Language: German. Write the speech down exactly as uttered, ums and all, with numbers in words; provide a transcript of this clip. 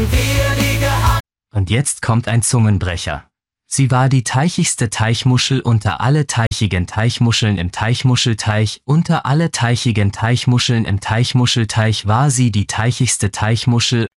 Und jetzt kommt ein Zungenbrecher. Sie war die teichigste Teichmuschel unter alle teichigen Teichmuscheln im Teichmuschelteich. Unter alle teichigen Teichmuscheln im Teichmuschelteich war sie die teichigste Teichmuschel